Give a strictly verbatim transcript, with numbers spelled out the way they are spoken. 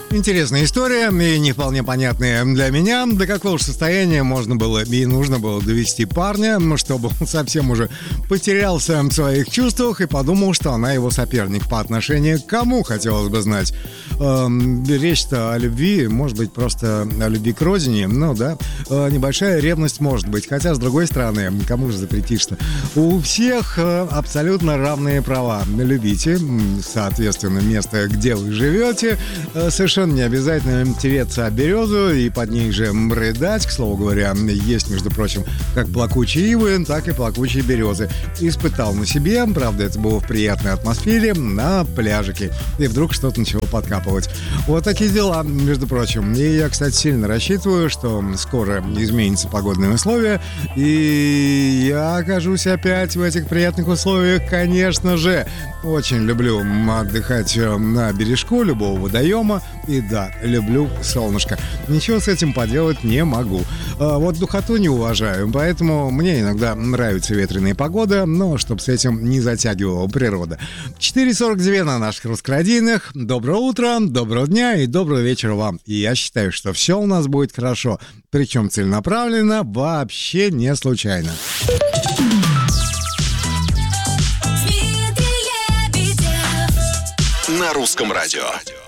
Интересная история и не вполне понятная для меня. До какого же состояния можно было и нужно было довести парня, чтобы он совсем уже потерялся в своих чувствах и подумал, что она его соперник. По отношению к кому, хотелось бы знать. Эм, речь-то о любви, может быть, просто о любви к родине. Ну да, э, небольшая ревность может быть. Хотя, с другой стороны, кому же запретишь-то? У всех э, абсолютно равные права. Любите, соответственно, место, где вы живете. Э, совершенно не обязательно тереться о березу и под ней же рыдать. К слову говоря, есть, между прочим, как плакучие ивы, так и плакучие березы. Испытал на себе, правда, это было в приятной атмосфере, на пляжике. И вдруг что-то начало подкапывать. Вот такие дела, между прочим. И я, кстати, сильно рассчитываю, что скоро изменятся погодные условия, и я окажусь опять в этих приятных условиях, конечно же. Очень люблю отдыхать на бережку любого водоема. И да, люблю солнышко. Ничего с этим поделать не могу. А вот духоту не уважаю, поэтому мне иногда нравится ветреная погода, но чтобы с этим не затягивала природа. четыре сорок два на наших русскородийных. Доброе утро, доброго дня и доброго вечера вам. И я считаю, что все у нас будет хорошо. Причем целенаправленно, вообще не случайно. На русском радио.